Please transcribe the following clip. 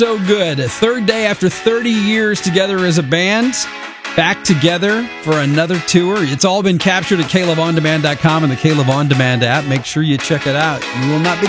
So good. Third day after 30 years together as a band. Back together for another tour. It's all been captured at calebondemand.com and the Caleb On Demand app. Make sure you check it out. You will not be